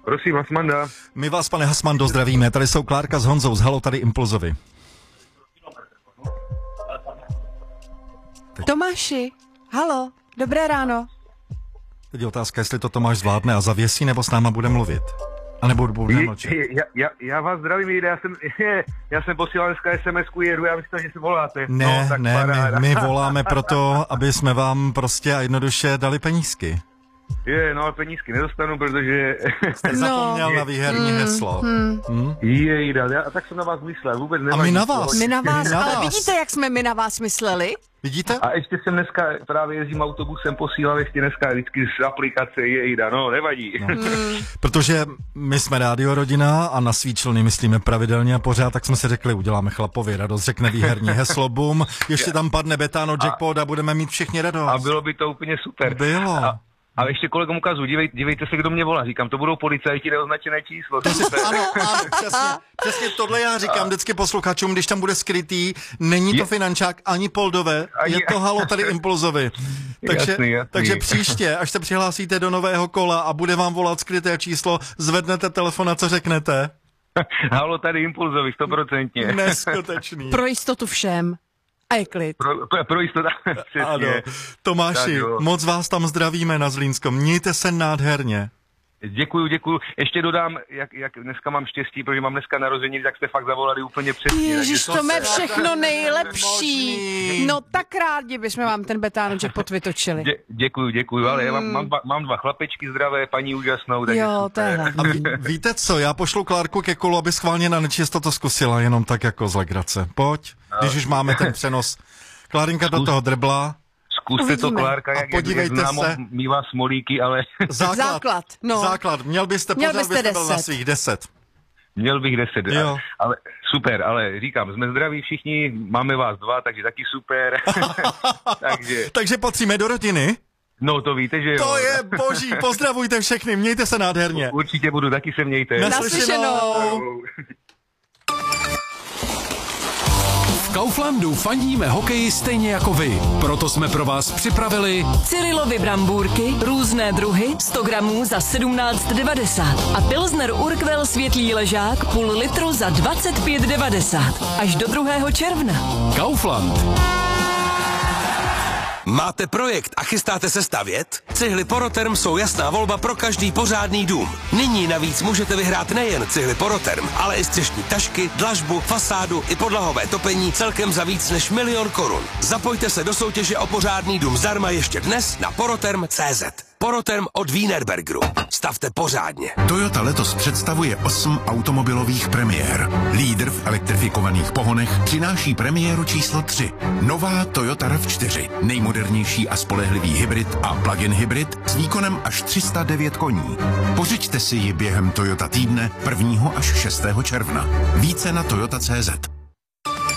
Prosím, Hasmanda. My vás, pane Hasmando, zdravíme. Tady jsou Klárka s Honzou z Halo, tady Impulzovi. Tomáši, halo, dobré ráno. Teď je otázka, jestli to Tomáš zvládne a zavěsí, nebo s náma bude mluvit. A nebo bude mlčet. Já vás zdravím, já jsem posílal dneska SMS-ku jedu, já myslím, že se voláte. Ne, my voláme proto, aby jsme vám prostě a jednoduše dali penízky. Ale penízky nedostanu, protože... Jste zapomněl na výherní heslo. A tak jsem na vás myslel, vůbec nevadí. A my na vás. My na vás, ale vidíte, jak jsme my na vás mysleli? Vidíte? A ještě jsem dneska právě jezdím autobusem, posílal ještě dneska vždycky z aplikace nevadí. No. Protože my jsme Rádio Rodina a na svý členy myslíme pravidelně a pořád, tak jsme si řekli, uděláme chlapovi radost, řekne výherní heslo, bum, ještě tam padne Betano jackpot a budeme mít všichni radost. A bylo by to úplně super. Bylo. A ještě kolegům ukazu, dívejte se, kdo mě volá. Říkám, to budou policajti, neoznačené číslo. Ano, přesně tohle já říkám vždycky posluchačům, když tam bude skrytý, není to finančák ani Poldové, je to Halo tady Impulzovi. Takže příště, až se přihlásíte do nového kola a bude vám volat skryté číslo, zvednete telefon a co řeknete? Halo tady Impulzovi, 100%. Neskutečný. Pro jistotu všem. A je klid. Pro jistotu, přesně. Ano. Tomáši, moc vás tam zdravíme na Zlínskom. Mějte se nádherně. Děkuju. Ještě dodám, jak dneska mám štěstí, protože mám dneska narozeniny, tak jste fakt zavolali úplně přesně. Ježiš, to je všechno nejlepší. No tak rádi bychom vám ten Betano jackpot vytočili. Děkuju, ale já mám dva chlapečky zdravé, paní úžasnou. Jo, to je hlavně. A víte co, já pošlu Klárku ke kolu, aby schválně na nečisto to zkusila, jenom tak jako z legrace. Pojď, když už máme ten přenos. Klárinka do toho drbla. Zkuste to, Klárka, jak známo, mívá smolíky, ale... Základ, no. Základ, měl byste byl na svých 10. Měl bych 10, ale super, ale říkám, jsme zdraví všichni, máme vás 2, takže taky super. Takže patříme do rodiny? No to víte, že jo. To je boží, pozdravujte všechny, mějte se nádherně. Určitě budu, taky se mějte. Naslyšenou. V Kauflandu fandíme hokeji stejně jako vy. Proto jsme pro vás připravili Cyrilovy brambůrky, různé druhy, 100 gramů za 17,90 a Pilsner Urquell světlý ležák půl litru za 25,90 až do 2. června. Kaufland. Máte projekt a chystáte se stavět? Cihly Poroterm jsou jasná volba pro každý pořádný dům. Nyní navíc můžete vyhrát nejen cihly Poroterm, ale i střešní tašky, dlažbu, fasádu i podlahové topení celkem za víc než 1 000 000 korun. Zapojte se do soutěže o pořádný dům zdarma ještě dnes na poroterm.cz. Poroterm od Wienerbergeru. Stavte pořádně. Toyota letos představuje 8 automobilových premiér. Lídr v elektrifikovaných pohonech přináší premiéru číslo 3. Nová Toyota RAV4. Nejmodernější a spolehlivý hybrid a plug-in hybrid s výkonem až 309 koní. Pořiďte si ji během Toyota týdne 1. až 6. června. Více na toyota.cz.